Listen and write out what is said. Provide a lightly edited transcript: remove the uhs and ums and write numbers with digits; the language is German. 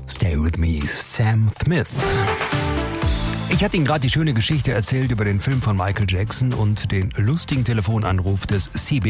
Stay with me, Sam Smith. Ich hatte Ihnen gerade die schöne Geschichte erzählt über den Film von Michael Jackson und den lustigen Telefonanruf des CBS.